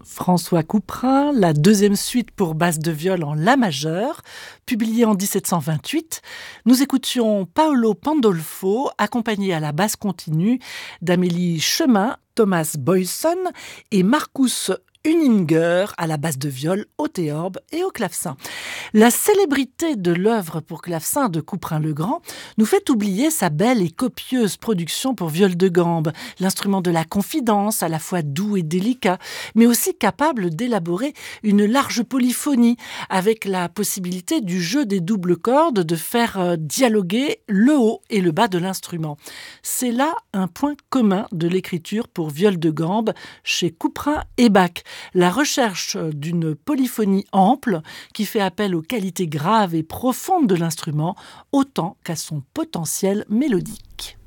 François Couperin, la deuxième suite pour basse de viol en la majeur, publiée en 1728. Nous écoutions Paolo Pandolfo, accompagné à la basse continue d'Amélie Chemin, Thomas Boyson et Marcus Uninger à la basse de viol, au théorbe et au clavecin. La célébrité de l'œuvre pour clavecin de Couperin-le-Grand nous fait oublier sa belle et copieuse production pour viol de gambe, l'instrument de la confidence, à la fois doux et délicat, mais aussi capable d'élaborer une large polyphonie, avec la possibilité du jeu des doubles cordes de faire dialoguer le haut et le bas de l'instrument. C'est là un point commun de l'écriture pour viol de gambe chez Couperin et Bach. La recherche d'une polyphonie ample qui fait appel aux qualités graves et profondes de l'instrument autant qu'à son potentiel mélodique.